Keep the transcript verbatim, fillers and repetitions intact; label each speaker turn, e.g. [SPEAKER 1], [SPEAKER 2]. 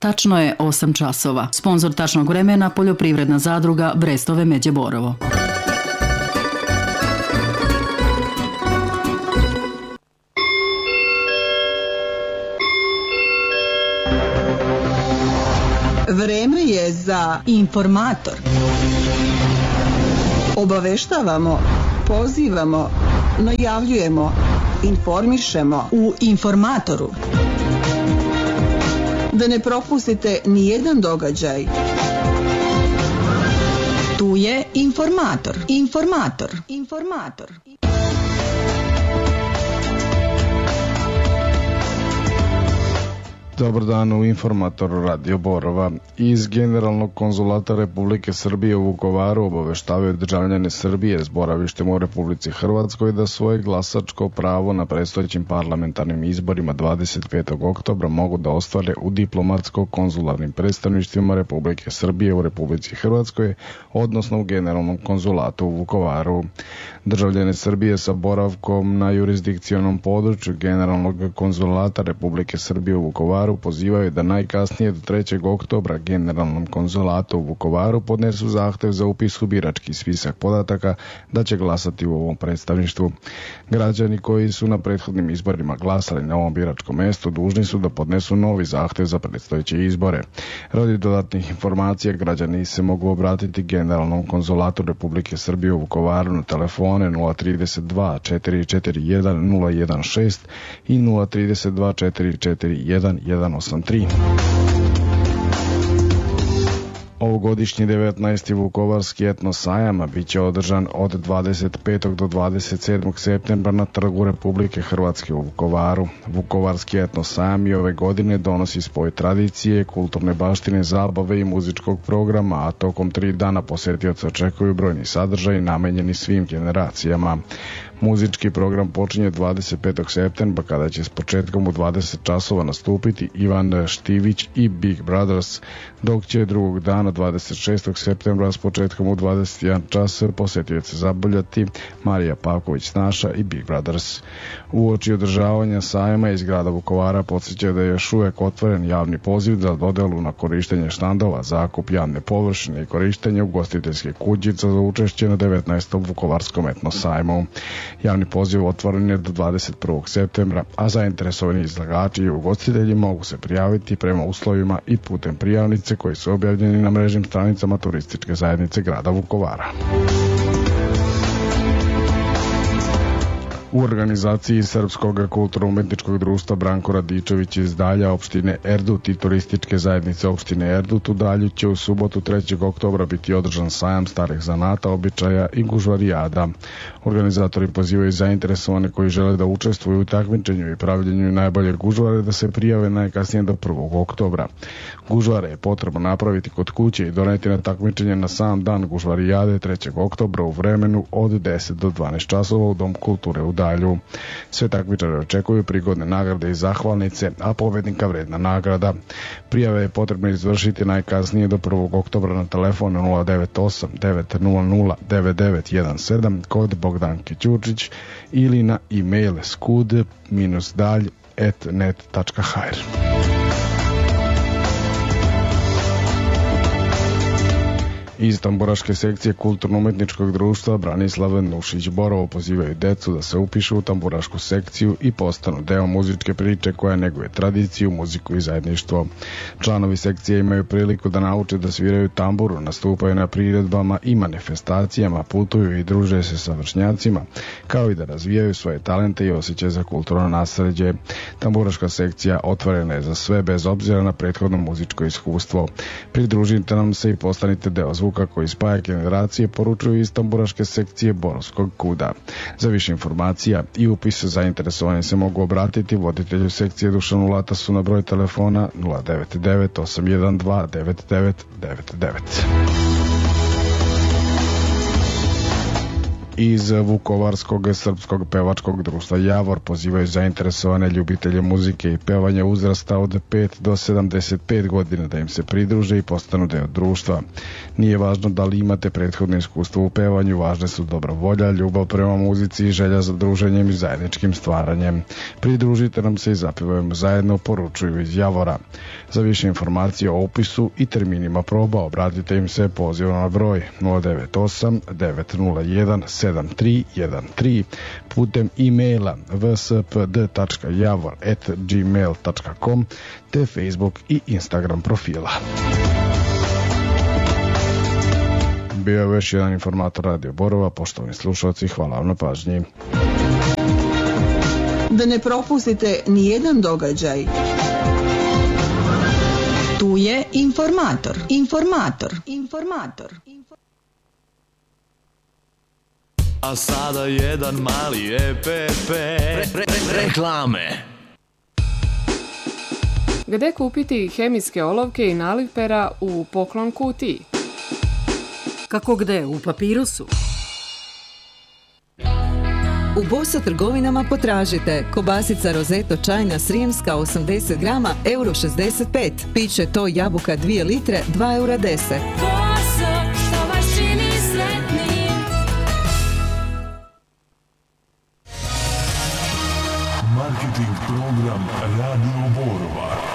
[SPEAKER 1] Tačno je osam časova. Sponzor tačnog vremena Poljoprivredna zadruga Brestove Međe Borovo.
[SPEAKER 2] Vreme je za informator. Obaveštavamo, pozivamo, najavljujemo, informišemo u informatoru. Da ne propustite ni jedan događaj. Tu je informator. Informator. Informator.
[SPEAKER 3] Dobar dan u informatoru Radio Borova. Iz Generalnog konzulata Republike Srbije u Vukovaru obaveštavaju državljane Srbije s boravištem u Republici Hrvatskoj da svoje glasačko pravo na predstojećim parlamentarnim izborima dvadeset petog oktobra mogu da ostvare u diplomatsko-konzularnim predstavništvima Republike Srbije u Republici Hrvatskoj, odnosno u Generalnom konzulatu u Vukovaru. Državljane Srbije sa boravkom na jurisdikcionom području Generalnog konzulata Republike Srbije u Vukovaru pozivaju da najkasnije do trećeg oktobra Generalnom konzulatu u Vukovaru podnesu zahtev za upis u birački spisak podataka da će glasati u ovom predstavništvu. Građani koji su na prethodnim izborima glasali na ovom biračkom mestu dužni su da podnesu novi zahtev za predstojeće izbore. Radi dodatnih informacija građani se mogu obratiti Generalnom konzulatu Republike Srbije u Vukovaru na telefone nula tri dva četiri četiri jedan nula jedan šest i nula tri dva četiri četiri jedan jedan osam tri. Ovogodišnji devetnaesti Vukovarski etno sajam biće održan od dvadeset petog do dvadeset sedmog septembra na Trgu Republike Hrvatske u Vukovaru. Vukovarski etno sajam i ove godine donosi spoj tradicije, kulturne baštine, zabave i muzičkog programa, a tokom tri dana posetioce očekuju brojni sadržaji namenjeni svim generacijama. Muzički program počinje dvadeset petog septembra kada će s početkom u dvadeset časova nastupiti Ivan Štivić i Big Brothers, dok će drugog dana dvadeset šestog septembra s početkom u dvadeset jedan čas posetioce zabavljati Marija Pavković-Snaša i Big Brothers. Uoči održavanja sajma iz grada Vukovara podsjeća da je još uvek otvoren javni poziv za dodelu na korištenje štandova, zakup javne površine i korištenje ugostiteljske kućica za učešće na devetnaestom Vukovarskom etno sajmu. Javni poziv otvoren je do dvadeset prvog septembra, a zainteresovani izlagači i ugostitelji mogu se prijaviti prema uslovima i putem prijavnice koji su objavljeni na mrežnim stranicama turističke zajednice grada Vukovara. U organizaciji Srpskog kulturno-umetničkog društva Branko Radičević iz Dalja opštine Erdut i turističke zajednice opštine Erdut u Dalju će u subotu trećeg oktobra biti održan sajam starih zanata, običaja i gužvarijada. Organizatori pozivaju zainteresovane koji žele da učestvuju u takmičenju i pravljenju najbolje gužvare da se prijave najkasnije do prvog oktobra. Gužvare je potrebno napraviti kod kuće i doneti na takmičenje na sam dan gužvarijade trećeg oktobra u vremenu od deset do dvanaest časova u Dom kulture u Dalju. Sve takmičare očekuju prigodne nagrade i zahvalnice, a pobednika vredna nagrada. Prijave je potrebno izvršiti najkasnije do prvog oktobra na telefonu nula devet osam devet nula nula devet devet jedan sedam kod Bogdanke Ćurčić ili na e-mail skud dalj at net tačka ha er. Iz tamburaške sekcije Kulturno-umetničkog društva Branislav Nušić-Borovo pozivaju decu da se upišu u tamburašku sekciju i postanu deo muzičke priče koja neguje tradiciju, muziku i zajedništvo. Članovi sekcije imaju priliku da nauče da sviraju tamburu, nastupaju na priredbama i manifestacijama, putuju i druže se sa vršnjacima, kao i da razvijaju svoje talente i osjećaje za kulturno nasleđe. Tamburaška sekcija otvorena je za sve bez obzira na prethodno muzičko iskustvo. Pridružite nam se i postanite deo zvuka koji spaja generacije, poručuju iz tamburaške sekcije Borovskog kuda. Za više informacija i upis zainteresovani se mogu obratiti voditelju sekcije Dušanu Latasu na broj telefona nula devet devet osam jedan dva devet devet devet devet. Iz Vukovarskog srpskog pevačkog društva Javor pozivaju zainteresovane ljubitelje muzike i pevanja uzrasta od pet do sedamdeset pet godina da im se pridruže i postanu deo društva. Nije važno da li imate prethodno iskustvo u pevanju, važne su dobra volja, ljubav prema muzici i želja za druženjem i zajedničkim stvaranjem. Pridružite nam se i zapevajmo zajedno, poručuju iz Javora. Za više informacije o opisu i terminima proba obratite im se pozivom na broj nula devet osam devet nula jedan sedam tri jedan tri putem e-maila v s p d tačka javor at gmail tačka com te Facebook i Instagram profila. Bio je još jedan informator Radio Borova. Poštovani slušalci, hvala vam na pažnji.
[SPEAKER 2] Da ne propustite ni jedan događaj. Tu je informator. Informator. Informator.
[SPEAKER 4] A sada jedan mali E P P. Re, re, re, reklame.
[SPEAKER 5] Gde kupiti hemijske olovke i naliv pera u poklon kutiji?
[SPEAKER 6] Kako gde? U Papirusu?
[SPEAKER 7] U Bosa trgovinama potražite kobasica Rozeto čajna srijemska osamdeset grama, euro šezdeset pet. Piće to jabuka dvije litre, dva eura deset.
[SPEAKER 8] Boso, što vas čini sretnim.
[SPEAKER 9] Marketing program Radio Borova.